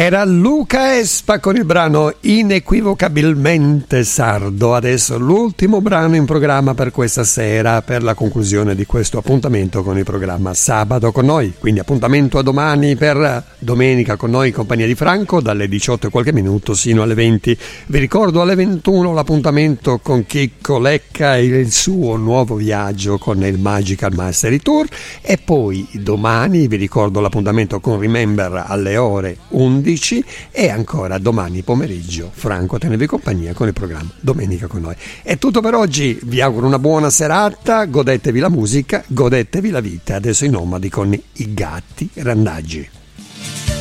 Era Luca Espa con il brano Inequivocabilmente Sardo. Adesso l'ultimo brano in programma per questa sera, per la conclusione di questo appuntamento con il programma Sabato con noi. Quindi appuntamento a domani per Domenica con noi in compagnia di Franco dalle 18 e qualche minuto sino alle 20. Vi ricordo alle 21 l'appuntamento con Chicco Lecca e il suo nuovo viaggio con il Magical Mastery Tour, e poi domani vi ricordo l'appuntamento con Remember alle ore 11, e ancora domani pomeriggio Franco a tenervi compagnia con il programma Domenica con noi. È tutto per oggi, vi auguro una buona serata, godetevi la musica, godetevi la vita. Adesso i Nomadi con i Gatti Randaggi.